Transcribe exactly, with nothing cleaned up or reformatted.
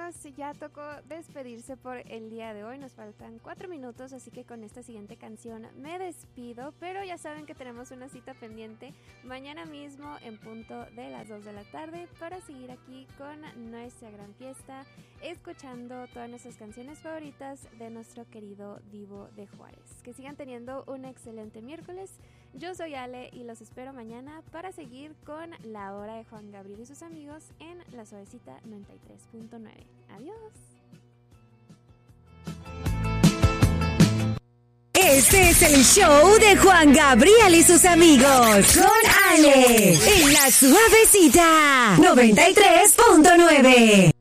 amigos, ya tocó despedirse por el día de hoy. Nos faltan cuatro minutos, así que con esta siguiente canción me despido. Pero ya saben que tenemos una cita pendiente mañana mismo en punto de las dos de la tarde para seguir aquí con nuestra gran fiesta, escuchando todas nuestras canciones favoritas de nuestro querido Divo de Juárez. Que sigan teniendo un excelente miércoles. Yo soy Ale y los espero mañana para seguir con La Hora de Juan Gabriel y sus amigos en La Suavecita noventa y tres punto nueve. Adiós. Este es el show de Juan Gabriel y sus amigos con Ale en La Suavecita noventa y tres punto nueve.